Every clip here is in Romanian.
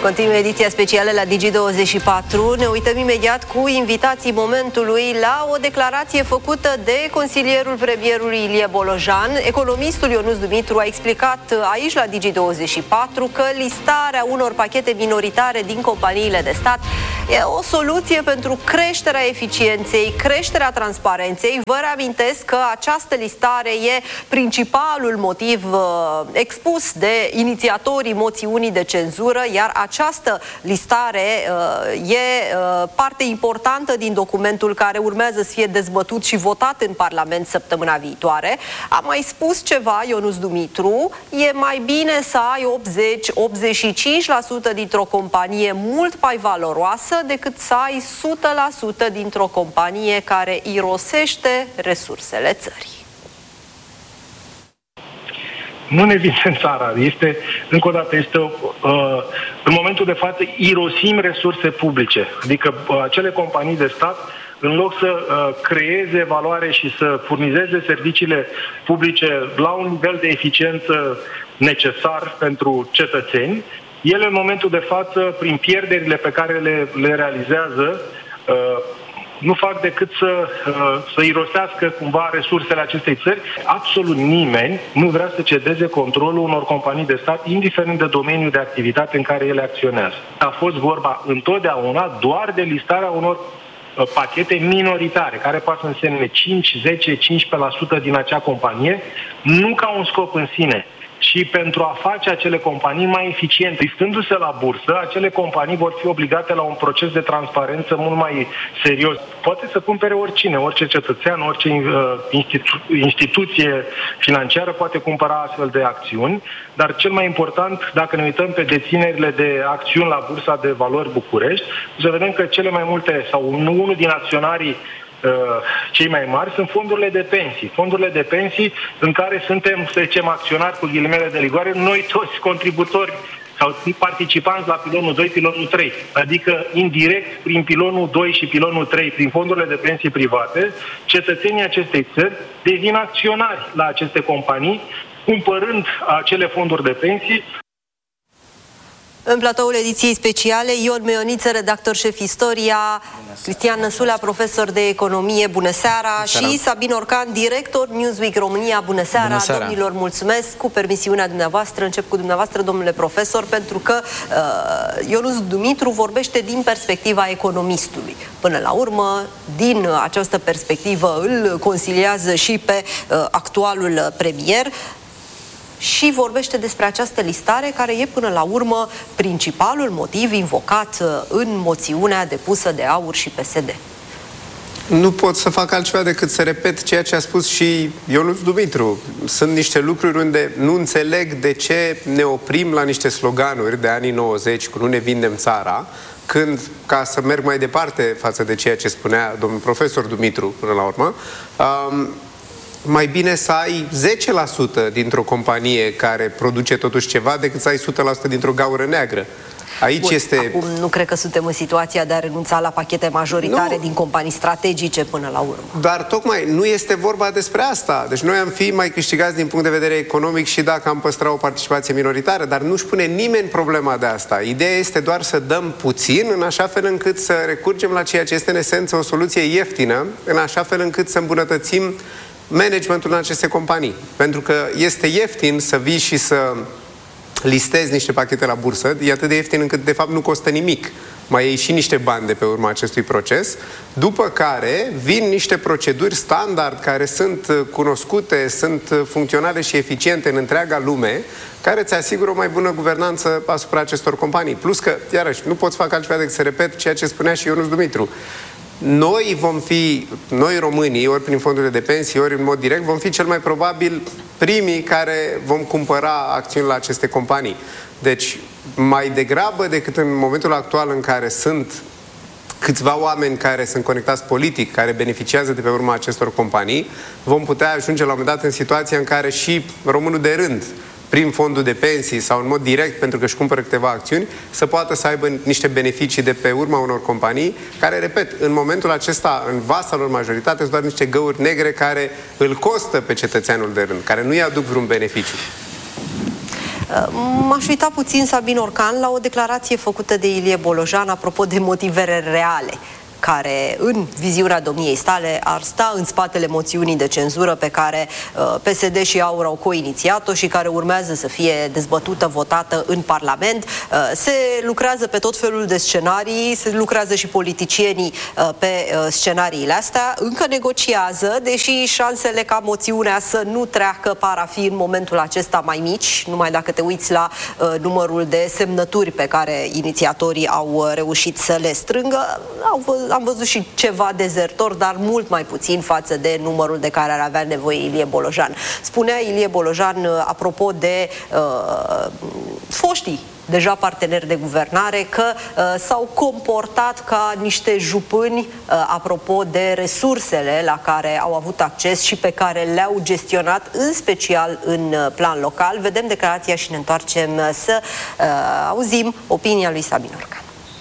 Continuă ediția specială la Digi24. Ne uităm imediat cu invitații momentului la o declarație făcută de consilierul premierului Ilie Bolojan. Economistul Ionuț Dumitru a explicat aici la Digi24 că listarea unor pachete minoritare din companiile de stat e o soluție pentru creșterea eficienței, creșterea transparenței. Vă reamintesc că această listare e principalul motiv expus de inițiatorii moțiunii de cenzură, iar această listare e parte importantă din documentul care urmează să fie dezbătut și votat în Parlament săptămâna viitoare. A mai spus ceva Ionuț Dumitru: e mai bine să ai 80-85% dintr-o companie mult mai valoroasă decât să ai 100% dintr-o companie care irosește resursele țării. Nu ne vine în țara. Încă o dată, în momentul de față irosim resurse publice. Adică acele companii de stat, în loc să creeze valoare și să furnizeze serviciile publice la un nivel de eficiență necesar pentru cetățeni, ele în momentul de față, prin pierderile pe care le realizează, nu fac decât să irosească cumva resursele acestei țări. Absolut nimeni nu vrea să cedeze controlul unor companii de stat, indiferent de domeniul de activitate în care ele acționează. A fost vorba întotdeauna doar de listarea unor pachete minoritare, care poate să însemne 5, 10, 15% din acea companie, nu ca un scop în sine, și pentru a face acele companii mai eficiente. Listându-se la bursă, acele companii vor fi obligate la un proces de transparență mult mai serios. Poate să cumpere oricine, orice cetățean, orice instituție financiară poate cumpăra astfel de acțiuni, dar cel mai important, dacă ne uităm pe deținerile de acțiuni la Bursa de Valori București, să vedem că cele mai multe, sau unul din acționarii cei mai mari sunt fondurile de pensii. Fondurile de pensii în care suntem, să zicem, acționari cu ghilimele de rigoare, noi toți contributori sau participanți la pilonul 2, pilonul 3. Adică, indirect, prin pilonul 2 și pilonul 3, prin fondurile de pensii private, cetățenii acestei țări devin acționari la aceste companii, cumpărând acele fonduri de pensii. În platoul ediției speciale, Ion Meioniță, redactor șef istoria, Cristian Năsulea, profesor de economie, bună seara, și Sabin Orcan, director Newsweek România, bună seara. Bună seara. Domnilor, mulțumesc. Cu permisiunea dumneavoastră, încep cu dumneavoastră, domnule profesor, pentru că Ionuț Dumitru vorbește din perspectiva economistului. Până la urmă, din această perspectivă îl consiliază și pe actualul premier și vorbește despre această listare care e până la urmă principalul motiv invocat în moțiunea depusă de AUR și PSD. Nu pot să fac altceva decât să repet ceea ce a spus și Ionuț Dumitru. Sunt niște lucruri unde nu înțeleg de ce ne oprim la niște sloganuri de anii 90 cu "nu ne vindem țara", când, ca să merg mai departe față de ceea ce spunea domnul profesor Dumitru până la urmă, mai bine să ai 10% dintr-o companie care produce totuși ceva decât să ai 100% dintr-o gaură neagră. Aici este... Acum nu cred că suntem în situația de a renunța la pachete majoritare din companii strategice până la urmă. Dar tocmai nu este vorba despre asta. Deci noi am fi mai câștigați din punct de vedere economic și dacă am păstra o participație minoritară, dar nu-și pune nimeni problema de asta. Ideea este doar să dăm puțin, în așa fel încât să recurgem la ceea ce este în esență o soluție ieftină, în așa fel încât să îmbunătățim managementul în aceste companii. Pentru că este ieftin să vii și să listezi niște pachete la bursă, e atât de ieftin încât de fapt nu costă nimic. Mai iei și niște bani de pe urma acestui proces, după care vin niște proceduri standard care sunt cunoscute, sunt funcționale și eficiente în întreaga lume, care îți asigură o mai bună guvernanță asupra acestor companii. Plus că, iarăși, nu pot să fac altceva decât să repet ceea ce spunea și Ionuț Dumitru. Noi românii, ori prin fondurile de pensii, ori în mod direct, vom fi cel mai probabil primii care vom cumpăra acțiuni la aceste companii. Deci, mai degrabă decât în momentul actual în care sunt câțiva oameni care sunt conectați politic, care beneficiază de pe urma acestor companii, vom putea ajunge la un moment dat în situația în care și românul de rând, prin fondul de pensii sau în mod direct pentru că își cumpără câteva acțiuni, să poată să aibă niște beneficii de pe urma unor companii care, repet, în momentul acesta, în vasta lor majoritate, sunt doar niște găuri negre care îl costă pe cetățeanul de rând, care nu-i aduc vreun beneficiu. M-aș uita puțin, Sabin Orcan, la o declarație făcută de Ilie Bolojan apropo de motivele reale care, în viziunea domniei sale, ar sta în spatele moțiunii de cenzură pe care PSD și AUR au co-inițiat-o și care urmează să fie dezbătută, votată în Parlament. Se lucrează pe tot felul de scenarii, se lucrează și politicienii pe scenariile astea, încă negociază, deși șansele ca moțiunea să nu treacă par a fi în momentul acesta mai mici, numai dacă te uiți la numărul de semnături pe care inițiatorii au reușit să le strângă. Am văzut și ceva dezertori, dar mult mai puțin față de numărul de care ar avea nevoie Ilie Bolojan. Spunea Ilie Bolojan, apropo de foștii deja parteneri de guvernare, că s-au comportat ca niște jupâni apropo de resursele la care au avut acces și pe care le-au gestionat, în special în plan local. Vedem declarația și ne întoarcem să auzim opinia lui Sabin Orcan.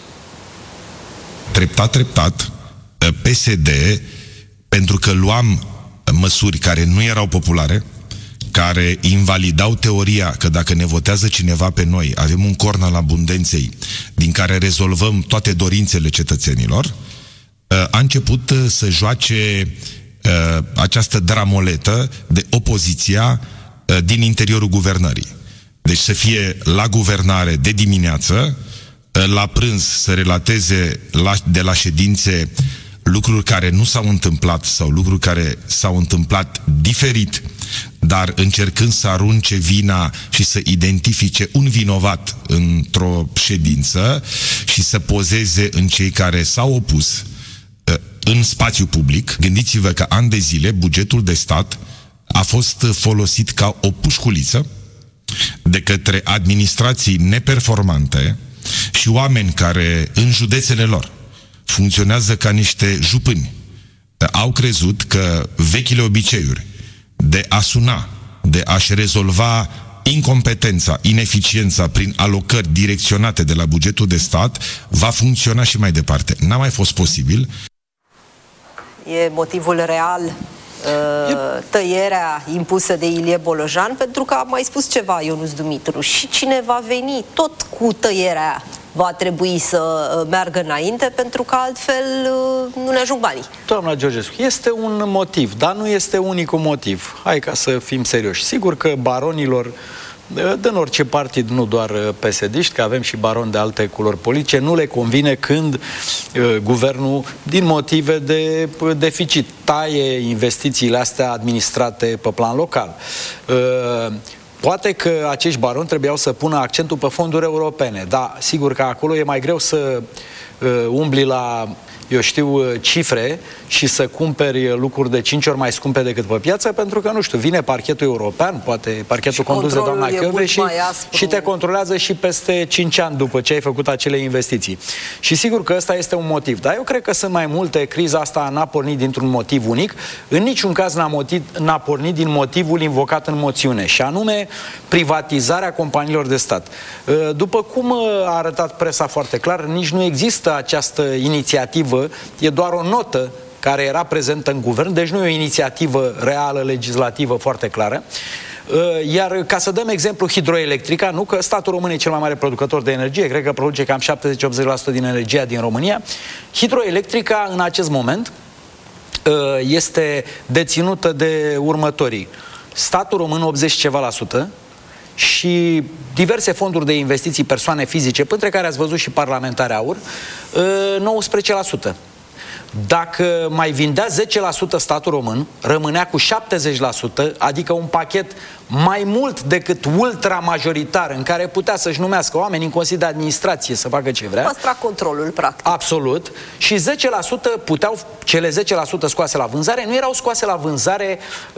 Treptat, PSD, pentru că luam măsuri care nu erau populare, care invalidau teoria că dacă ne votează cineva pe noi, avem un corn al abundenței din care rezolvăm toate dorințele cetățenilor, a început să joace această dramoletă de opoziția din interiorul guvernării. Deci să fie la guvernare de dimineață, la prânz să relateze de la ședințe lucruri care nu s-au întâmplat sau lucruri care s-au întâmplat diferit, dar încercând să arunce vina și să identifice un vinovat într-o ședință și să pozeze în cei care s-au opus în spațiu public. Gândiți-vă că ani de zile bugetul de stat a fost folosit ca o pușculiță de către administrații neperformante și oameni care în județele lor funcționează ca niște jupâni. Au crezut că vechile obiceiuri de a suna, de a-și rezolva incompetența, ineficiența prin alocări direcționate de la bugetul de stat va funcționa și mai departe. N-a mai fost posibil. E motivul real tăierea impusă de Ilie Bolojan, pentru că a mai spus ceva Ionuț Dumitru, și cine va veni tot cu tăierea va trebui să meargă înainte, pentru că altfel nu ne ajung banii. Doamna Georgescu, este un motiv, dar nu este unicul motiv. Hai ca să fim serioși. Sigur că baronilor din orice partid, nu doar PSD-ști, că avem și baroni de alte culori politice, nu le convine când guvernul, din motive de deficit, taie investițiile astea administrate pe plan local. Poate că acești baroni trebuiau să pună accentul pe fonduri europene, dar sigur că acolo e mai greu să umbli la, eu știu, cifre și să cumperi lucruri de 5 ori mai scumpe decât pe piață, pentru că, nu știu, vine parchetul european, poate parchetul condus de doamna Chiove și te controlează și peste 5 ani după ce ai făcut acele investiții. Și sigur că ăsta este un motiv. Dar eu cred că sunt mai multe. Criza asta n-a pornit dintr-un motiv unic. În niciun caz n-a pornit din motivul invocat în moțiune, și anume privatizarea companiilor de stat. După cum a arătat presa foarte clar, nici nu există această inițiativă, e doar o notă care era prezentă în guvern, deci nu e o inițiativă reală, legislativă foarte clară. Iar ca să dăm exemplu, hidroelectrica, nu că statul român e cel mai mare producător de energie, cred că produce cam 70-80% din energia din România. Hidroelectrica în acest moment este deținută de următorii: statul român 80 ceva la sută și diverse fonduri de investiții, persoane fizice, între care ați văzut și parlamentari AUR, 19%. Dacă mai vindea 10% statul român, rămânea cu 70%, adică un pachet mai mult decât ultramajoritar, în care putea să-și numească oameni în Consiliul de Administrație să facă ce vrea. Păstra controlul, practic. Absolut. Și 10% puteau, cele 10% scoase la vânzare, nu erau scoase la vânzare,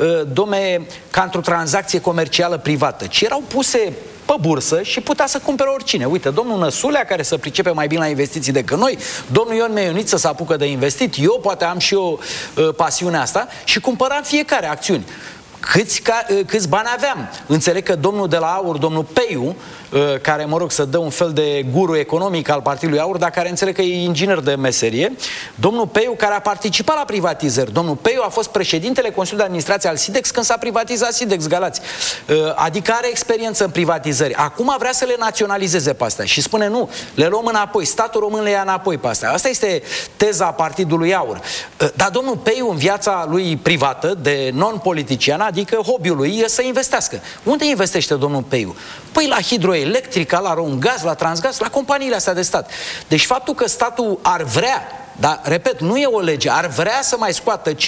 ca într-o tranzacție comercială privată, ci erau puse pe bursă și putea să cumpere oricine. Uite, domnul Năsulea, care se pricepe mai bine la investiții decât noi, domnul Ion Meioniță se apucă de investit, eu poate am și eu pasiunea asta, și cumpăram fiecare acțiuni. Câți bani aveam? Înțeleg că domnul de la AUR, domnul Peiu, care, mă rog, să dă un fel de guru economic al Partidului Aur, dar care înțeleg că e inginer de meserie, domnul Peiu, care a participat la privatizări. Domnul Peiu a fost președintele Consiliului de Administrație al SIDEX când s-a privatizat SIDEX, Galați. Adică are experiență în privatizări. Acum vrea să le naționalizeze pe astea și spune nu, le luăm înapoi, statul român le ia înapoi pe astea. Asta este teza Partidului Aur. Dar domnul Peiu, în viața lui privată, de non-politician, adică hobby-ul lui, e să investească. Unde investește domnul Peiu? Păi la Hidroelectrica, la Romgaz, la Transgaz, la companiile astea de stat. Deci faptul că statul ar vrea, dar, repet, nu e o lege, ar vrea să mai scoată 5%, 10%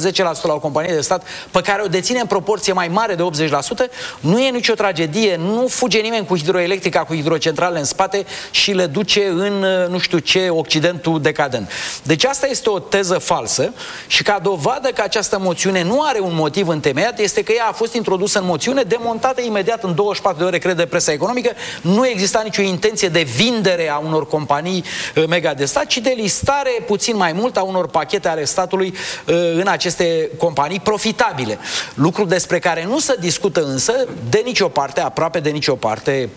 la o companie de stat pe care o deține în proporție mai mare de 80%, nu e nicio tragedie, nu fuge nimeni cu hidroelectrica, cu hidrocentrale în spate și le duce în, nu știu ce, Occidentul decadent. Deci asta este o teză falsă și ca dovadă că această moțiune nu are un motiv întemeiat, este că ea a fost introdusă în moțiune, demontată imediat în 24 de ore, cred, de presa economică, nu exista nicio intenție de vindere a unor companii mega de stat, ci de listare puțin mai mult a unor pachete ale statului în aceste companii profitabile. Lucru despre care nu se discută însă de nicio parte, aproape de nicio parte,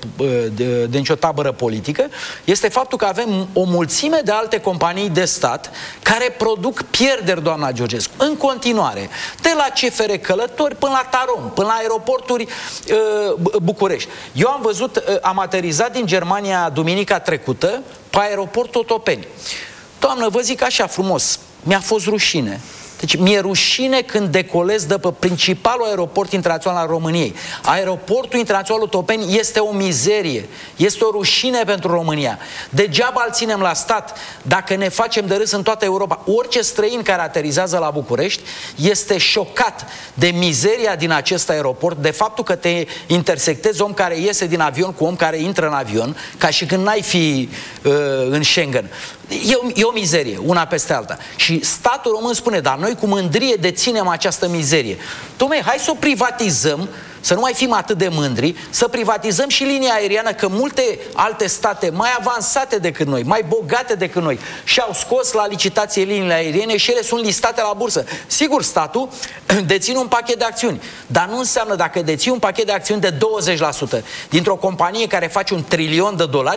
de nicio tabără politică, este faptul că avem o mulțime de alte companii de stat care produc pierderi, doamna Georgescu, în continuare, de la CFR Călători până la Tarom, până la aeroporturi București. Eu am văzut, am aterizat din Germania duminica trecută pe aeroportul Otopeni. Doamnă, vă zic așa frumos, mi-a fost rușine. Deci mi-e rușine când decolez de pe principalul aeroport internațional al României. Aeroportul internațional Otopeni este o mizerie. Este o rușine pentru România. Degeaba îl ținem la stat dacă ne facem de râs în toată Europa. Orice străin care aterizează la București este șocat de mizeria din acest aeroport, de faptul că te intersectezi om care iese din avion cu om care intră în avion, ca și când n-ai fi în Schengen. E o mizerie, una peste alta. Și statul român spune, dar noi cu mândrie deținem această mizerie. Dom'le, hai să o privatizăm, să nu mai fim atât de mândri, să privatizăm și linia aeriană, că multe alte state mai avansate decât noi, mai bogate decât noi, și-au scos la licitație liniile aeriene și ele sunt listate la bursă. Sigur, statul deține un pachet de acțiuni, dar nu înseamnă, dacă deții un pachet de acțiuni de 20% dintr-o companie care face $1 trilion,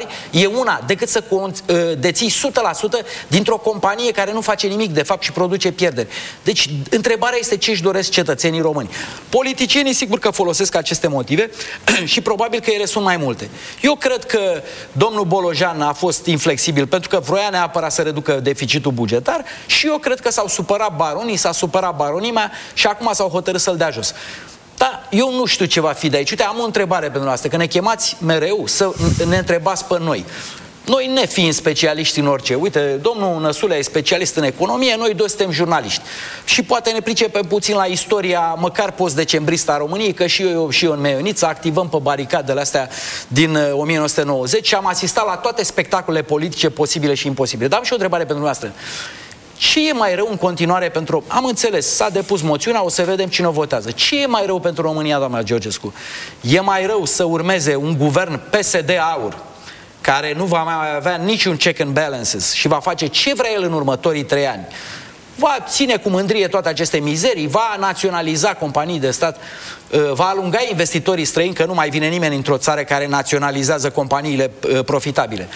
e una decât să deții 100% dintr-o companie care nu face nimic, de fapt, și produce pierderi. Deci, întrebarea este ce își doresc cetățenii români. Politicienii, sigur că folosesc aceste motive și probabil că ele sunt mai multe. Eu cred că domnul Bolojan a fost inflexibil pentru că vroia neapărat să reducă deficitul bugetar și eu cred că s-au supărat baronii, s-a supărat baronimea și acum s-au hotărât să-l dea jos. Da, eu nu știu ce va fi de aici. Uite, am o întrebare pentru noastră, că ne chemați mereu să ne întrebați pe noi. Noi, nefiind specialiști în orice, uite, domnul Năsulea e specialist în economie, noi doi suntem jurnaliști. Și poate ne pricepem puțin la istoria, măcar post-decembristă a României, că și eu în Meioniță activăm pe baricadele astea din 1990 și am asistat la toate spectacolele politice posibile și imposibile. Dar am și o întrebare pentru noastră. Ce e mai rău în continuare pentru... Am înțeles, s-a depus moțiunea, o să vedem cine o votează. Ce e mai rău pentru România, doamna Georgescu? E mai rău să urmeze un guvern PSD-AUR, care nu va mai avea niciun check and balances și va face ce vrea el în următorii 3 ani. Va ține cu mândrie toate aceste mizerii, va naționaliza companii de stat, va alunga investitorii străini, că nu mai vine nimeni într-o țară care naționalizează companiile profitabile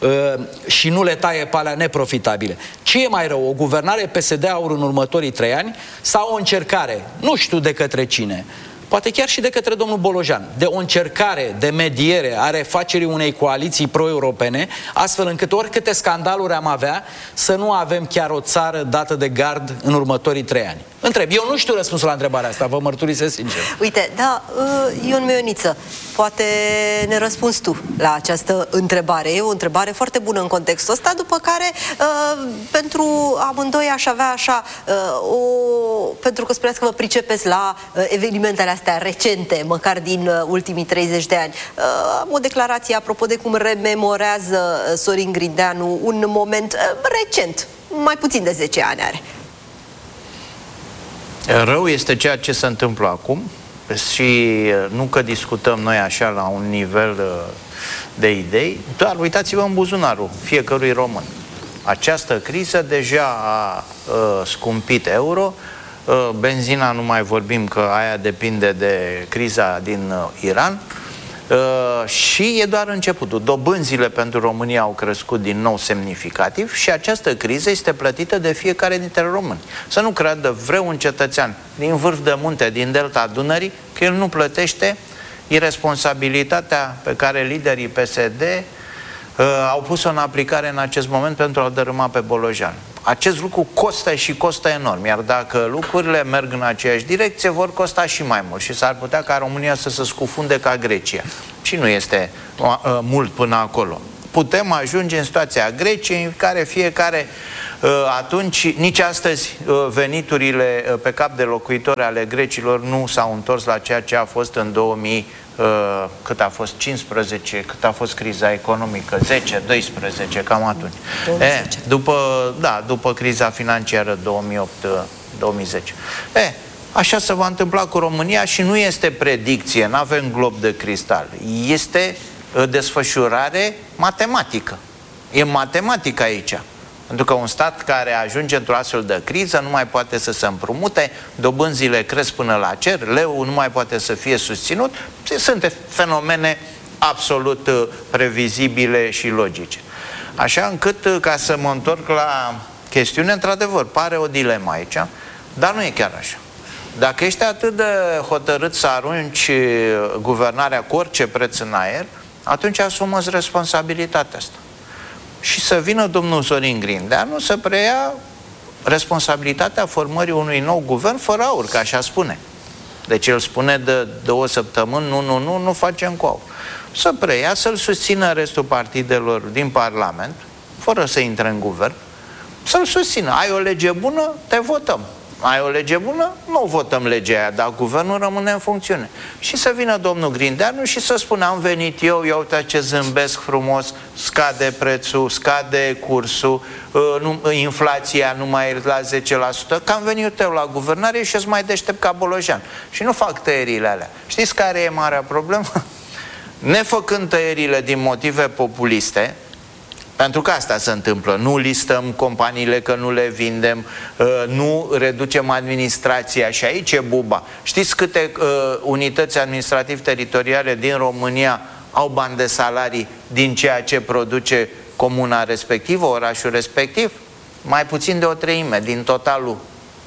și nu le taie pe alea neprofitabile. Ce e mai rău? O guvernare PSD-AUR în următorii 3 ani sau o încercare, nu știu de către cine, poate chiar și de către domnul Bolojan, de o încercare de mediere a refacerii unei coaliții pro-europene, astfel încât oricâte scandaluri am avea, să nu avem chiar o țară dată de gard în următorii 3 ani. Întreb, eu nu știu răspunsul la întrebarea asta, vă mărturisesc sincer. Uite, da, Ion Meioniță, poate ne răspunzi tu la această întrebare. E o întrebare foarte bună în contextul ăsta, după care, pentru amândoi aș avea așa, pentru că spuneați că vă pricepeți la evenimentele astea recente, măcar din ultimii 30 de ani. Am o declarație apropo de cum rememorează Sorin Grindeanu un moment recent, mai puțin de 10 ani are. Rău este ceea ce se întâmplă acum și nu că discutăm noi așa la un nivel de idei, doar uitați-vă în buzunarul fiecărui român. Această criză deja a scumpit euro, benzina nu mai vorbim că aia depinde de criza din Iran, Și e doar începutul. Dobânzile pentru România au crescut din nou semnificativ și această criză este plătită de fiecare dintre români. Să nu creadă vreun cetățean din vârf de munte, din delta Dunării, că el nu plătește iresponsabilitatea pe care liderii PSD au pus-o în aplicare în acest moment pentru a-l dărâma pe Bolojan. Acest lucru costă și costă enorm, iar dacă lucrurile merg în aceeași direcție, vor costa și mai mult și s-ar putea ca România să se scufunde ca Grecia. Și nu este mult până acolo. Putem ajunge în situația Greciei, în care fiecare atunci, nici astăzi veniturile pe cap de locuitori ale grecilor nu s-au întors la ceea ce a fost în 2000, cât a fost 15, cât a fost criza economică, 10, 12, cam atunci. După criza financiară 2008-2010. Așa se va întâmpla cu România și nu este predicție, nu avem glob de cristal. Este desfășurare matematică. E matematică aici. Pentru că un stat care ajunge într-o astfel de criză nu mai poate să se împrumute, dobânzile cresc până la cer, leu nu mai poate să fie susținut. Sunt fenomene absolut previzibile și logice. Așa încât, ca să mă întorc la chestiune, într-adevăr, pare o dilemă aici, dar nu e chiar așa. Dacă ești atât de hotărât să arunci guvernarea cu orice preț în aer, atunci asumă-ți responsabilitatea asta. Și să vină domnul Sorin Grindeanu să preia responsabilitatea formării unui nou guvern fără aur, că așa spune. Deci el spune de 2 săptămâni, nu facem cu aur. Să preia, să-l susțină restul partidelor din Parlament, fără să intre în guvern, să-l susțină. Ai o lege bună, te votăm. Ai o lege bună, nu votăm legea aia, dar guvernul rămâne în funcțiune. Și să vină domnul Grindeanu și să spună, am venit eu, ia uite ce zâmbesc frumos, scade prețul, scade cursul, inflația nu mai e la 10%, că am venit eu la guvernare și îți mai deștept ca Bolojan. Și nu fac tăierile alea. Știți care e marea problemă? Nefăcând tăierile din motive populiste, pentru că asta se întâmplă. Nu listăm companiile că nu le vindem, nu reducem administrația și aici e buba. Știți câte unități administrativ-teritoriale din România au bani de salarii din ceea ce produce comuna respectivă, orașul respectiv? Mai puțin de 1/3 din totalul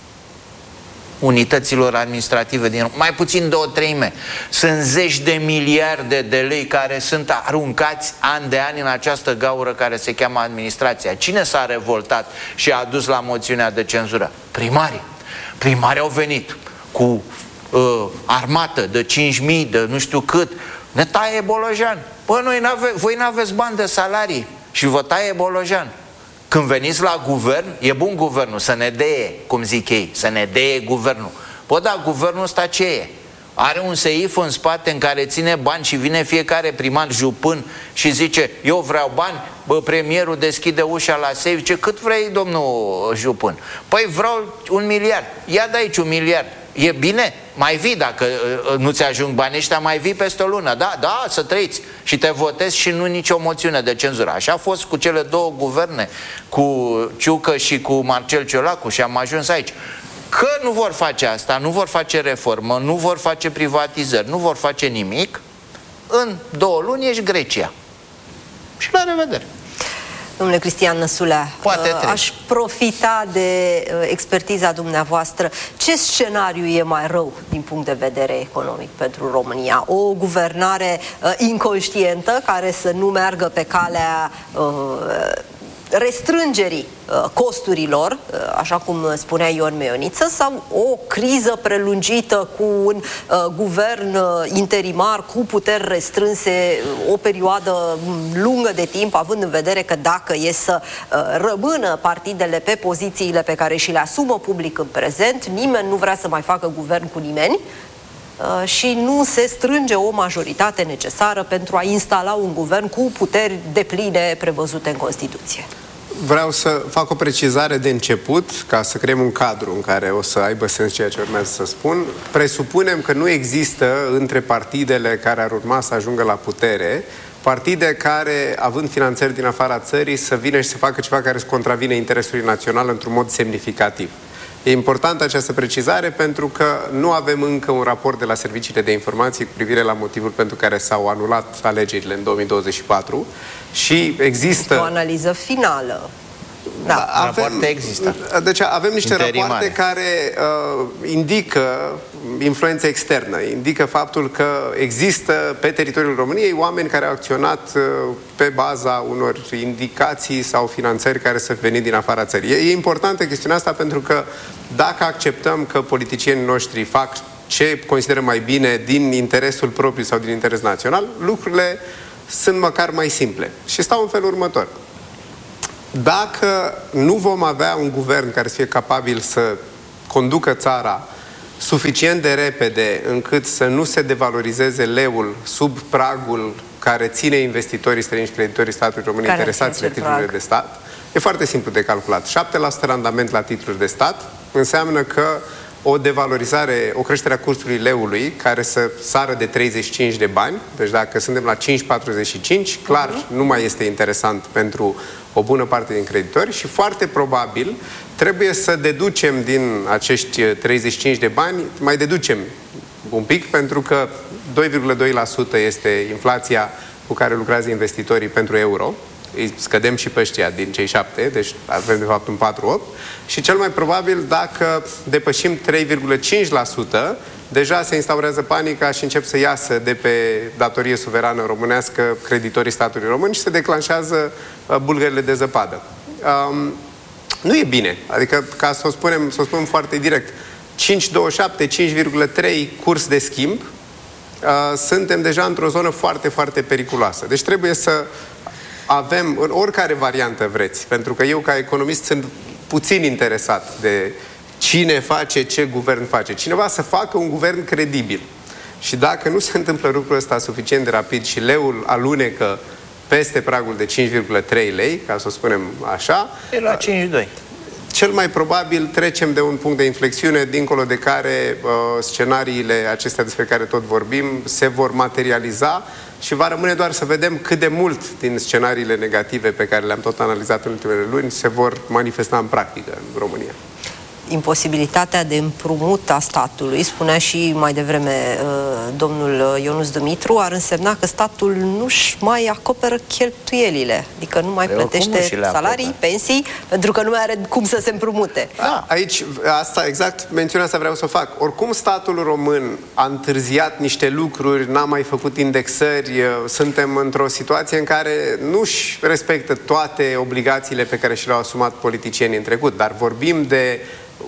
unităților administrative, mai puțin de 1/3. Sunt zeci de miliarde de lei care sunt aruncați an de an în această gaură care se cheamă administrația. Cine s-a revoltat și a adus la moțiunea de cenzură? Primarii. Primarii au venit cu armată de 5.000, de nu știu cât. Ne taie Bolojan. Păi voi n-aveți bani de salarii și vă taie Bolojan. Când veniți la guvern, e bun guvernul, să ne deie, cum zic ei, să ne deie guvernul. Păi da, guvernul ăsta ce e? Are un seif în spate în care ține bani și vine fiecare primar jupân și zice, eu vreau bani, bă, premierul deschide ușa la seif, zice, cât vrei, domnul jupân? Păi vreau 1 miliard, ia de aici 1 miliard. E bine? Mai vii dacă nu-ți ajung banii ăștia, mai vii peste o lună. Da, să trăiți. Și te votezi și nu nicio moțiune de cenzură. Așa a fost cu cele 2 guverne, cu Ciucă și cu Marcel Ciolacu și am ajuns aici. Că nu vor face asta, nu vor face reformă, nu vor face privatizări, nu vor face nimic, în 2 luni ești Grecia. Și la revedere. Domnule Cristian Năsulea, aș profita de expertiza dumneavoastră. Ce scenariu e mai rău din punct de vedere economic pentru România? O guvernare inconștientă care să nu meargă pe calea restrângerii costurilor, așa cum spunea Ion Meioniță, sau o criză prelungită cu un guvern interimar cu puteri restrânse o perioadă lungă de timp, având în vedere că dacă e să rămână partidele pe pozițiile pe care și le asumă public în prezent, nimeni nu vrea să mai facă guvern cu nimeni și nu se strânge o majoritate necesară pentru a instala un guvern cu puteri depline prevăzute în Constituție. Vreau să fac o precizare de început, ca să creăm un cadru în care o să aibă sens ceea ce urmează să spun. Presupunem că nu există între partidele care ar urma să ajungă la putere partide care, având finanțări din afara țării, să vină și să facă ceva care să contravine interesului național într-un mod semnificativ. E importantă această precizare pentru că nu avem încă un raport de la serviciile de informații cu privire la motivul pentru care s-au anulat alegerile în 2024 și există... O analiză finală. Da, rapoarte există. Deci avem niște interimare. rapoarte care indică influență externă, indică faptul că există pe teritoriul României oameni care au acționat pe baza unor indicații sau finanțări care să veni din afara țării. E importantă chestiunea asta pentru că dacă acceptăm că politicienii noștri fac ce consideră mai bine din interesul propriu sau din interes național, lucrurile sunt măcar mai simple. Și stau în felul următor. Dacă nu vom avea un guvern care să fie capabil să conducă țara suficient de repede încât să nu se devalorizeze leul sub pragul care ține investitorii străini și creditorii statului României interesați de titlurile de stat, e foarte simplu de calculat. 7% randament la titluri de stat înseamnă că o devalorizare, o creștere a cursului leului care să sară de 35 de bani, deci dacă suntem la 5,45, clar nu mai este interesant pentru o bună parte din creditori și foarte probabil trebuie să deducem din acești 35 de bani, mai deducem un pic pentru că 2,2% este inflația cu care lucrează investitorii pentru euro. Îi scădem și pe ăștia din cei 7, deci avem de fapt un 4,8 și cel mai probabil dacă depășim 3,5%, deja se instaurează panica și încep să iasă de pe datorie suverană românească creditorii statului român și se declanșează bulgările de zăpadă. Nu e bine, adică ca să o spunem foarte direct, 5,27, 5,3 curs de schimb, suntem deja într-o zonă foarte, foarte periculoasă. Deci trebuie să avem, în oricare variantă vreți, pentru că eu ca economist sunt puțin interesat de cine face, ce guvern face. Cineva să facă un guvern credibil. Și dacă nu se întâmplă lucrul ăsta suficient de rapid și leul alunecă peste pragul de 5,3 lei, ca să o spunem așa, e la 5,2. Cel mai probabil trecem de un punct de inflexiune dincolo de care scenariile acestea despre care tot vorbim se vor materializa și va rămâne doar să vedem cât de mult din scenariile negative pe care le-am tot analizat în ultimele luni se vor manifesta în practică în România. Imposibilitatea de împrumut a statului, spunea și mai devreme domnul Ionuț Dumitru, ar însemna că statul nu-și mai acoperă cheltuielile, adică nu mai plătește salarii, pensii, pentru că nu mai are cum să se împrumute. Da. Aici, asta exact, mențiunea asta vreau să o fac. Oricum statul român a întârziat niște lucruri, n-a mai făcut indexări, suntem într-o situație în care nu-și respectă toate obligațiile pe care și le-au asumat politicienii în trecut, dar vorbim de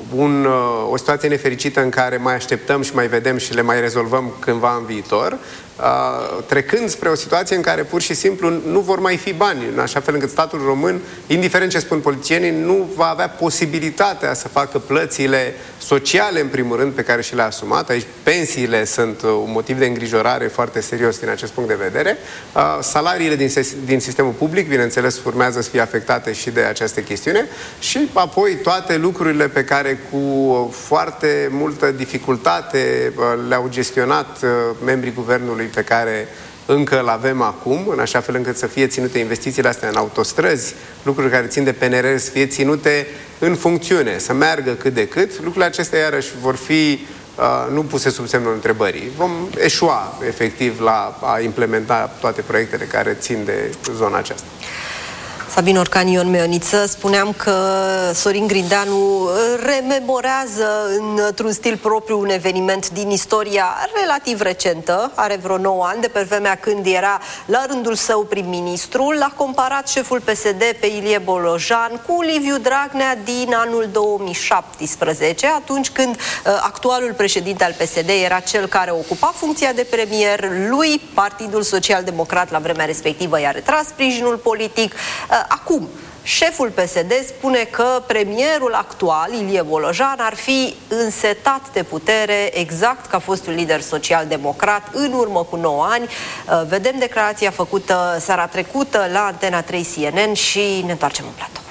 o situație nefericită în care mai așteptăm și mai vedem și le mai rezolvăm cândva în viitor, trecând spre o situație în care pur și simplu nu vor mai fi bani, în așa fel încât statul român, indiferent ce spun politicienii, nu va avea posibilitatea să facă plățile sociale, în primul rând, pe care și le-a asumat. Aici pensiile sunt un motiv de îngrijorare foarte serios din acest punct de vedere. Salariile din sistemul public, bineînțeles, urmează să fie afectate și de această chestiune și apoi toate lucrurile pe care cu foarte multă dificultate le-au gestionat membrii guvernului pe care încă îl avem acum, în așa fel încât să fie ținute investițiile astea în autostrăzi, lucruri care țin de PNRR să fie ținute în funcțiune, să meargă cât de cât. Lucrurile acestea iarăși vor fi nu puse sub semnul întrebării. Vom eșua efectiv la a implementa toate proiectele care țin de zona aceasta. Sabin Orcan, Ion Meoniță, spuneam că Sorin Grindeanu rememorează într-un stil propriu un eveniment din istoria relativ recentă, are vreo 9 ani, de pe vremea când era la rândul său prim-ministru. L-a comparat șeful PSD pe Ilie Bolojan cu Liviu Dragnea din anul 2017, atunci când actualul președinte al PSD era cel care ocupa funcția de premier. Lui, Partidul Social Democrat, la vremea respectivă, i-a retras sprijinul politic. Acum, șeful PSD spune că premierul actual, Ilie Bolojan, ar fi însetat de putere exact ca fostul lider social-democrat în urmă cu 9 ani. Vedem declarația făcută seara trecută la Antena 3 CNN și ne întoarcem în platou.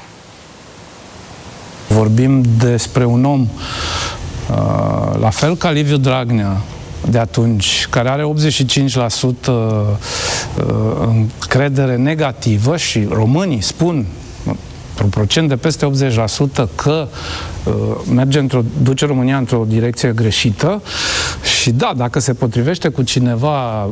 Vorbim despre un om la fel ca Liviu Dragnea de atunci, care are 85% încredere negativă și românii spun într-un procent de peste 80% că duce România într-o direcție greșită și da, dacă se potrivește cu cineva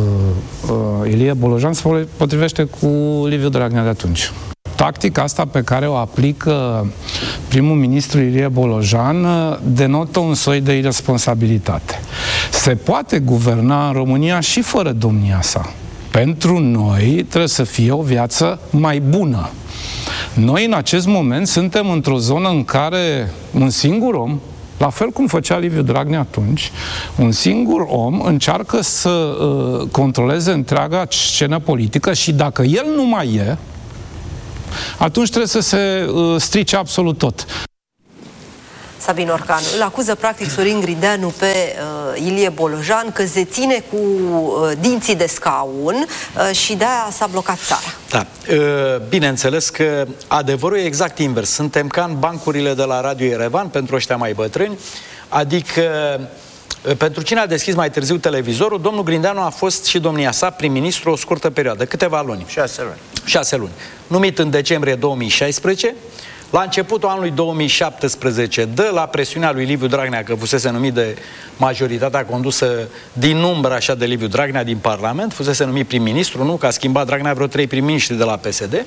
Ilie Bolojan, se potrivește cu Liviu Dragnea de atunci. Tactica asta pe care o aplică primul ministru Ilie Bolojan denotă un soi de irresponsabilitate. Se poate guverna în România și fără domnia sa. Pentru noi trebuie să fie o viață mai bună. Noi în acest moment suntem într-o zonă în care un singur om, la fel cum făcea Liviu Dragnea atunci, un singur om încearcă să controleze întreaga scenă politică și dacă el nu mai e, atunci trebuie să se strice absolut tot. Sabin Orcan îl acuză practic Sorin Grindeanu pe Ilie Bolojan că se ține cu dinții de scaun și de-aia s-a blocat țara. Da, bineînțeles că adevărul e exact invers. Suntem ca în bancurile de la Radio Erevan pentru ăștia mai bătrâni, adică pentru cine a deschis mai târziu televizorul, domnul Grindeanu a fost și domnia sa prim-ministru o scurtă perioadă, câteva luni. 6 luni. 6 luni. Numit în decembrie 2016, la începutul anului 2017, de la presiunea lui Liviu Dragnea, că fusese numit de majoritatea condusă din umbră așa de Liviu Dragnea din Parlament, fusese numit prim-ministru, nu? Că a schimbat Dragnea vreo 3 prim-ministri de la PSD,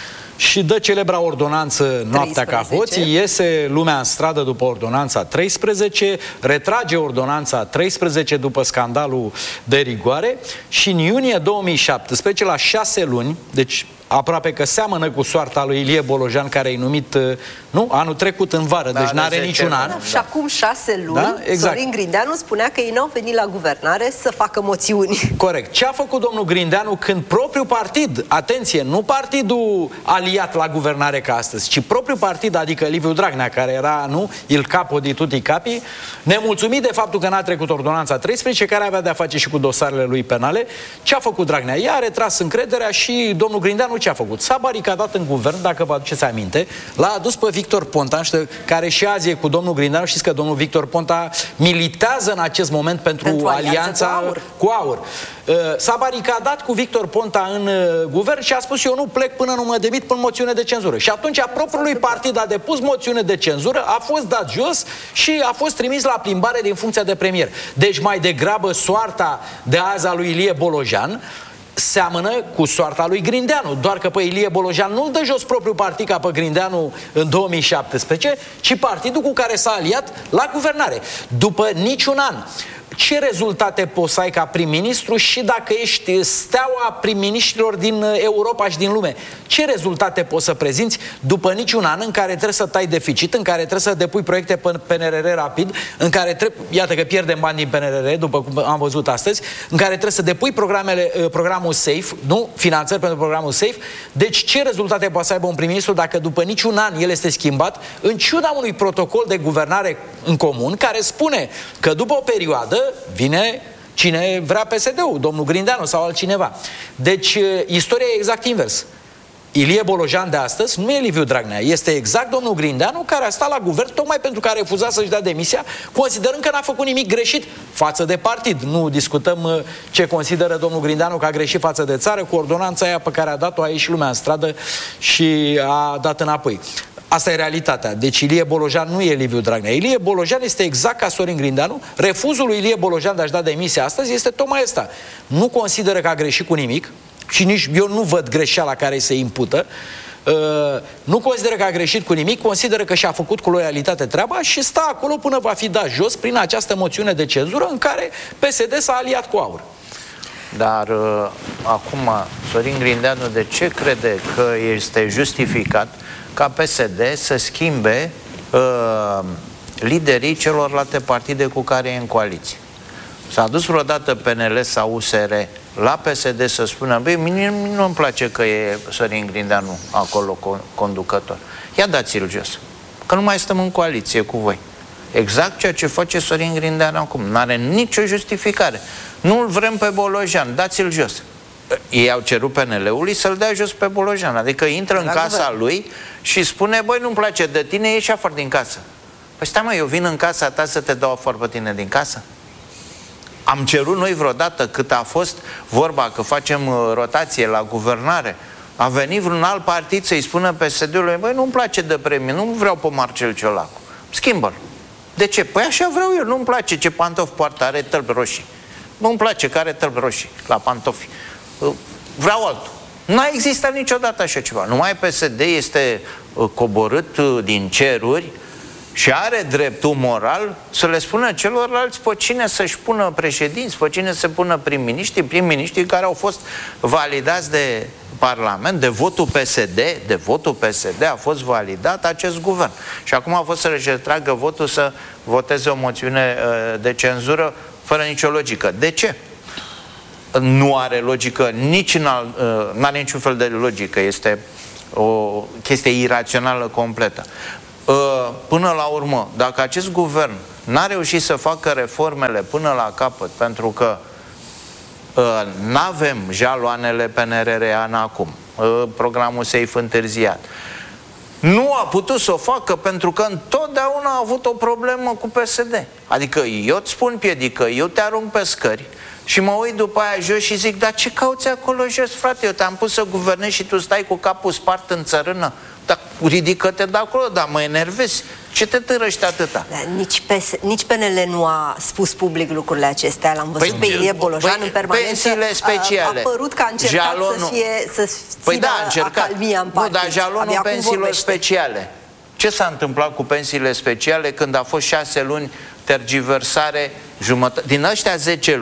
și dă celebra ordonanță Noaptea 13. Ca hoții, iese lumea în stradă după ordonanța 13, retrage ordonanța 13 după scandalul de rigoare și în iunie 2017, la 6 luni, deci aproape că seamănă cu soarta lui Ilie Bolojan, care e numit, nu, anul trecut în vară, deci n-are niciun an. Da, și acum 6 luni, da? Exact. Sorin Grindeanu spunea că ei n-au venit la guvernare să facă moțiuni. Corect. Ce a făcut domnul Grindeanu când propriul partid, atenție, nu partidul aliat la guvernare ca astăzi, ci propriul partid, adică Liviu Dragnea, care era, nu, il capo di tutti capi, nemulțumit de faptul că n-a trecut ordonanța 13, care avea de-a face și cu dosarele lui penale, ce a făcut Dragnea? I-a retras încrederea și domnul Grindeanu ce a făcut? S-a baricadat în guvern, dacă vă aduceți aminte, l-a adus pe Victor Ponta, care și azi e cu domnul Grindeanu. Știți că domnul Victor Ponta militează în acest moment pentru alianța cu AUR. S-a baricadat cu Victor Ponta în guvern și a spus: eu nu plec până nu mă demit până moțiune de cenzură. Și atunci propriului partid a depus moțiune de cenzură, a fost dat jos și a fost trimis la plimbare din funcția de premier. Deci mai degrabă soarta de azi a lui Ilie Bolojan seamănă cu soarta lui Grindeanu, doar că pe Ilie Bolojan nu-l dă jos propriul partid ca pe Grindeanu în 2017, ci partidul cu care s-a aliat la guvernare. După niciun an. Ce rezultate poți să ai ca prim-ministru și dacă ești steaua prim-ministrilor din Europa și din lume? Ce rezultate poți să prezinți după niciun an în care trebuie să tai deficit, în care trebuie să depui proiecte pe PNRR rapid, în care iată că pierdem bani din PNRR, după cum am văzut astăzi, în care trebuie să depui programul SAFE, nu? Finanțări pentru programul SAFE. Deci ce rezultate poate să aibă un prim-ministru dacă după niciun an el este schimbat, în ciuda unui protocol de guvernare în comun care spune că după o perioadă vine cine vrea PSD-ul, domnul Grindeanu sau altcineva. Deci, istoria e exact invers. Ilie Bolojan de astăzi nu e Liviu Dragnea, este exact domnul Grindeanu, care a stat la guvern tocmai pentru că a refuzat să-și dea demisia, considerând că n-a făcut nimic greșit față de partid. Nu discutăm ce consideră domnul Grindeanu că a greșit față de țară, cu ordonanța aia pe care a dat-o, a ieșit lumea în stradă și a dat înapoi. Asta e realitatea. Deci Ilie Bolojan nu e Liviu Dragnea. Ilie Bolojan este exact ca Sorin Grindeanu. Refuzul lui Ilie Bolojan de a-și da demisia astăzi este tocmai ăsta. Nu consideră că a greșit cu nimic și nici eu nu văd greșeala care se impută. Nu consideră că a greșit cu nimic, consideră că și-a făcut cu loialitate treaba și stă acolo până va fi dat jos prin această moțiune de cenzură în care PSD s-a aliat cu AUR. Dar acum Sorin Grindeanu de ce crede că este justificat ca PSD să schimbe liderii celorlalte partide cu care e în coaliție? S-a dus vreodată PNL sau USR la PSD să spună: băi, mie nu-mi place că e Sorin Grindeanu acolo conducător, ia dați-l jos, că nu mai stăm în coaliție cu voi. Exact ceea ce face Sorin Grindeanu acum. N-are nicio justificare. Nu-l vrem pe Bolojan, dați-l jos. Ei au cerut PNL-ului să-l dea jos pe Bolojan. Adică intră în casa lui și spune: băi, nu-mi place de tine, ieși afară din casă. Păi stai mă, eu vin în casa ta să te dau afară pe tine din casă? Am cerut noi vreodată, cât a fost vorba că facem rotație la guvernare, A venit vreun alt partid să-i spună PSD-ului: băi, nu-mi place de premiu, nu vreau pe Marcel Ciolacu, schimbă-l. De ce? Păi așa vreau eu, nu-mi place ce pantofi poartă, are tălpi roșii. Nu-mi place că are tălpi roșii la pantofi. Vreau altul. N-a existat niciodată așa ceva. Numai PSD este coborât din ceruri și are dreptul moral să le spună celorlalți pe cine să-și pună președinți, pe cine să pună prim-miniștri care au fost validați de Parlament, de votul PSD a fost validat acest guvern. Și acum a fost să-și retragă votul să voteze o moțiune de cenzură fără nicio logică. De ce? Nu are logică, nu are niciun fel de logică, este o chestie irațională completă. Până la urmă, dacă acest guvern n-a reușit să facă reformele până la capăt, pentru că n-avem jaloanele PNRR acum, programul SAFE întârziat, nu a putut să o facă pentru că întotdeauna a avut o problemă cu PSD. Adică eu îți spun piedică, eu te arunc pe scări și mă uit după aia jos și zic: dar ce cauți acolo jos, frate? Eu te-am pus să guvernezi și tu stai cu capul spart în țărână. Dar ridică-te de acolo, dar mă enervezi. Ce te târăști atâta? Nici PNL nu a spus public lucrurile acestea. L-am văzut pe Ilie Bolojan în permanență. Pensiile speciale. A părut că a încercat să țină acalmia în partid. Nu, dar jalonul pensiilor speciale. Ce s-a întâmplat cu pensiile speciale când a fost 6 luni tergiversare, jumătate? Din astea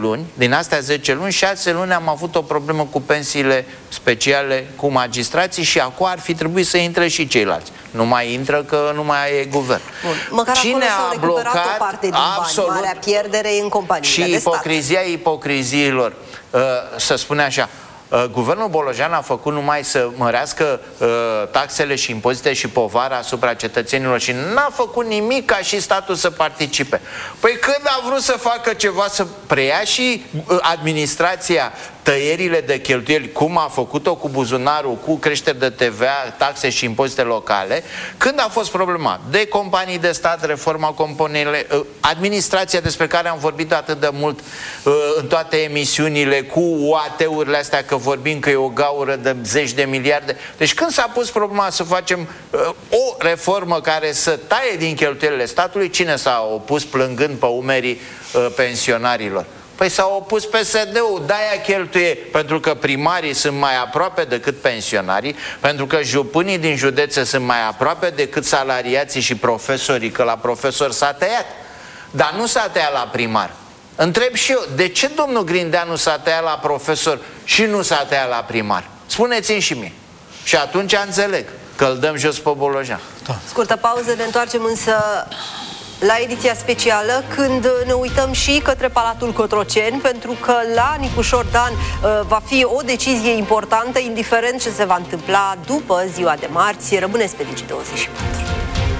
10 luni, 6 luni am avut o problemă cu pensiile speciale cu magistrații și acum ar fi trebuit să intre și ceilalți. Nu mai intră că nu mai e guvern. Bun. Măcar cine a blocat o parte din absolut bani, marea pierdere în companiile de stat. Și ipocriziilor, să spune așa, guvernul Bolojan a făcut numai să mărească taxele și impozite și povara asupra cetățenilor și n-a făcut nimic ca și statul să participe. Păi când a vrut să facă ceva, să preia și administrația tăierile de cheltuieli, cum a făcut-o cu buzunarul, cu creșteri de TVA, taxe și impozite locale, când a fost problema de companii de stat, reforma companiile, administrația despre care am vorbit atât de mult în toate emisiunile, cu UAT-urile astea, că vorbim că e o gaură de 10 de miliarde. Deci când s-a pus problema să facem o reformă care să taie din cheltuielile statului, cine s-a opus plângând pe umerii pensionarilor? Păi s-a opus PSD-ul, de-aia cheltuie, pentru că primarii sunt mai aproape decât pensionarii, pentru că jupânii din județe sunt mai aproape decât salariații și profesorii, că la profesor s-a tăiat. Dar nu s-a tăiat la primar. Întreb și eu, de ce domnul Grindeanu s-a tăiat la profesor și nu s-a tăiat la primar? Spuneți-mi și mie. Și atunci înțeleg că îl dăm jos pe Bolojan. Da. Scurtă pauză, ne întoarcem însă la ediția specială, când ne uităm și către Palatul Cotroceni, pentru că la Nicușor Dan va fi o decizie importantă, indiferent ce se va întâmpla după ziua de marți. Rămâneți pe Digi24.